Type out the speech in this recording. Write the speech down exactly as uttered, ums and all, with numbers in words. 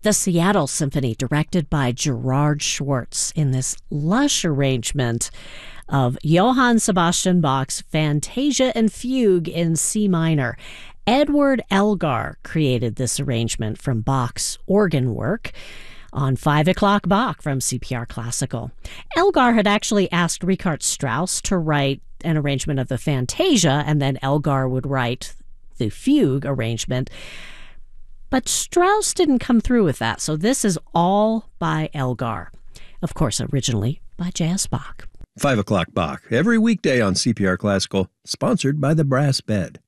The Seattle Symphony, directed by Gerard Schwartz, in this lush arrangement of Johann Sebastian Bach's Fantasia and Fugue in C minor. Edward Elgar created this arrangement from Bach's organ work on Five O'Clock Bach from C P R Classical. Elgar had actually asked Richard Strauss to write an arrangement of the Fantasia, and then Elgar would write the Fugue arrangement. But Strauss didn't come through with that, so this is all by Elgar. Of course, originally by J S. Bach. Five O'Clock Bach, every weekday on C P R Classical, sponsored by the Brass Bed.